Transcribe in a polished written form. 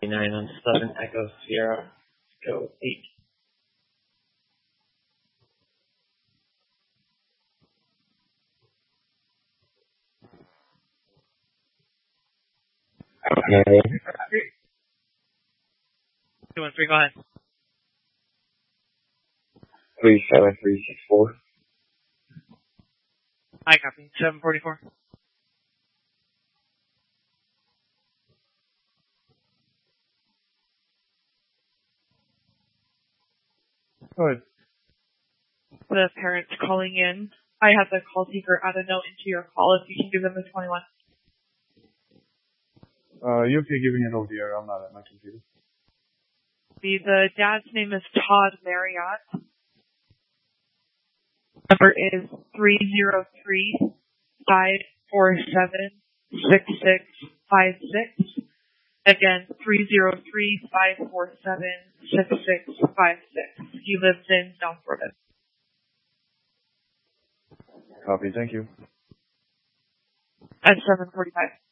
9 on 7 Echo Sierra. Go 8. Okay. 213, go ahead. 37364. I copy. 744. Go ahead. The parents calling in. I have the call taker add a note into your call if you can give them the 21. You okay giving it over the air? I'm not at my computer. The dad's name is Todd Marriott. Number is 303-547-6656. Again, 303-547-6656. He lives in South Florida. Copy, thank you. At 7:45.